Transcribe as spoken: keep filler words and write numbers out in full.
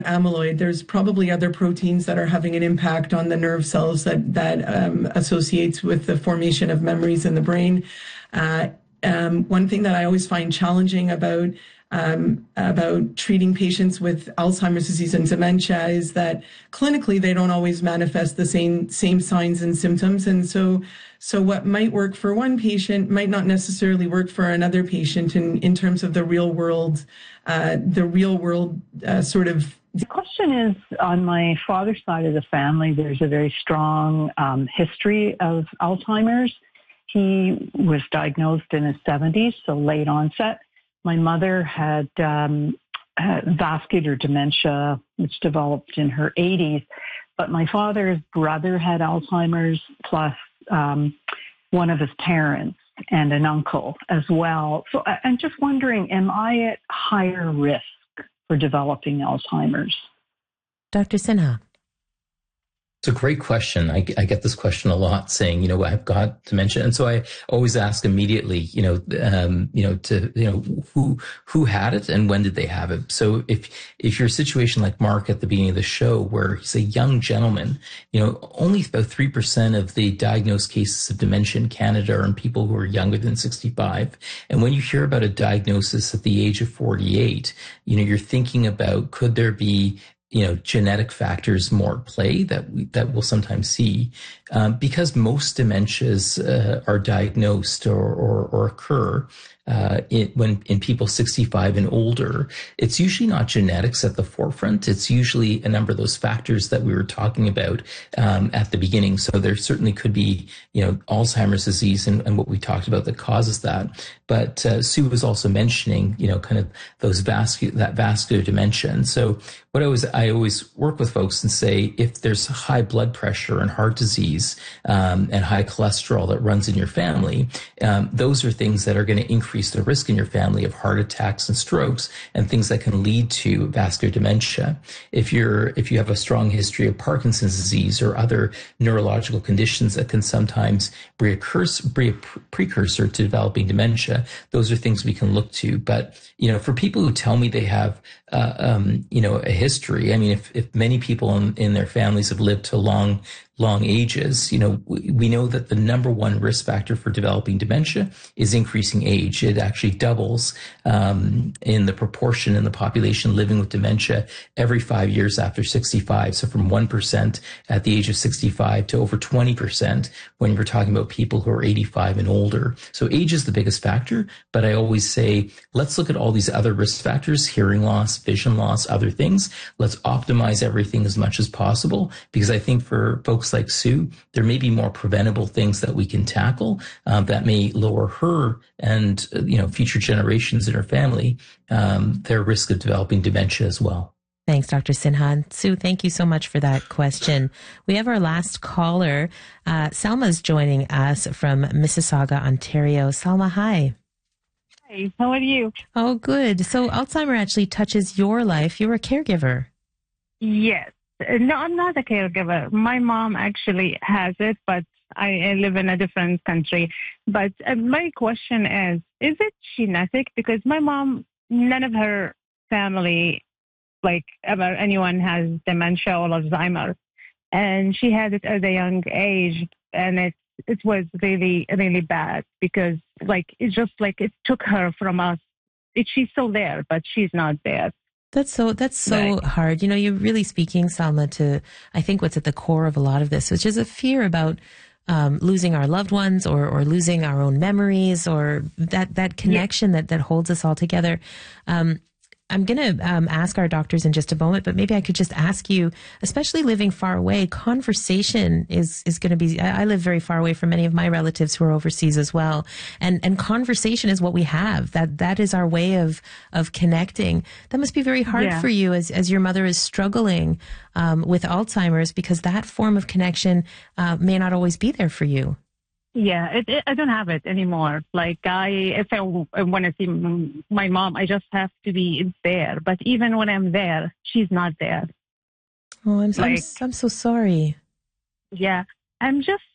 amyloid. There's probably other proteins that are having an impact on the nerve cells that that um, associates with the formation of memories in the brain. Uh, um, one thing that I always find challenging about um, about treating patients with Alzheimer's disease and dementia is that clinically they don't always manifest the same same signs and symptoms, and so so what might work for one patient might not necessarily work for another patient in in terms of the real world, uh, the real world uh, sort of. The question is, on my father's side of the family, there's a very strong um, history of Alzheimer's. He was diagnosed in his seventies, so late onset. My mother had um, uh, vascular dementia, which developed in her eighties. But my father's brother had Alzheimer's, plus um, one of his parents and an uncle as well. So I- I'm just wondering, am I at higher risk for developing Alzheimer's? Doctor Sinha. It's a great question. I, I get this question a lot, saying, you know, I've got dementia, and so I always ask immediately, you know, um, you know, to, you know, who who had it and when did they have it? So if if you're a situation like Mark at the beginning of the show, where he's a young gentleman, you know, only about three percent of the diagnosed cases of dementia in Canada are in people who are younger than sixty-five. And when you hear about a diagnosis at the age of forty-eight, you know, you're thinking about, could there be, you know, genetic factors more at play that we, that we'll sometimes see, um, because most dementias uh, are diagnosed or, or, or occur uh, in, when in people sixty-five and older. It's usually not genetics at the forefront. It's usually a number of those factors that we were talking about um, at the beginning. So there certainly could be, you know, Alzheimer's disease and, and what we talked about that causes that. But uh, Sue was also mentioning, you know, kind of those vascular that vascular dementia. And so what I was I always work with folks and say, if there's high blood pressure and heart disease um, and high cholesterol that runs in your family, um, those are things that are going to increase the risk in your family of heart attacks and strokes and things that can lead to vascular dementia. If you're if you have a strong history of Parkinson's disease or other neurological conditions that can sometimes be a, curse, be a precursor to developing dementia, those are things we can look to. But, you know, for people who tell me they have, uh, um, you know, a history, I mean, if, if many people in, in their families have lived to long, long ages, you know, we, we know that the number one risk factor for developing dementia is increasing age. It actually doubles um, in the proportion in the population living with dementia every five years after sixty-five. So from one percent at the age of sixty-five to over twenty percent when you're talking about people who are eighty-five and older. So age is the biggest factor, but I always say, let's look at all these other risk factors, hearing loss, vision loss, other things. Let's optimize everything as much as possible, because I think for folks like Sue, there may be more preventable things that we can tackle um, that may lower her and, uh, you know, future generations in her family, um, their risk of developing dementia as well. Thanks, Doctor Sinha. And Sue, thank you so much for that question. We have our last caller. Uh, Salma's joining us from Mississauga, Ontario. Salma, hi. Hi, how are you? Oh, good. So Alzheimer actually touches your life. You're a caregiver. Yes. No, I'm not a caregiver. My mom actually has it, but I live in a different country. But uh, my question is, is it genetic? Because my mom, none of her family, like ever anyone has dementia or Alzheimer's. And she had it at a young age, and it it was really, really bad because, like, it's just like it took her from us. It, she's still there, but she's not there. That's so, that's so Right. hard. You know, you're really speaking, Salma, to, I think, what's at the core of a lot of this, which is a fear about um, losing our loved ones or, or losing our own memories or that, that connection yeah. that, that holds us all together. Um, I'm going to um, ask our doctors in just a moment, but maybe I could just ask you, especially living far away, conversation is, is going to be, I, I live very far away from many of my relatives who are overseas as well. And, and conversation is what we have. That, that is our way of, of connecting. That must be very hard yeah. for you as, as your mother is struggling um, with Alzheimer's, because that form of connection uh, may not always be there for you. Yeah, it, it, I don't have it anymore. Like, I, if I, I want to see m- my mom, I just have to be there. But even when I'm there, she's not there. Oh, I'm, like, I'm, I'm so sorry. Yeah, I'm just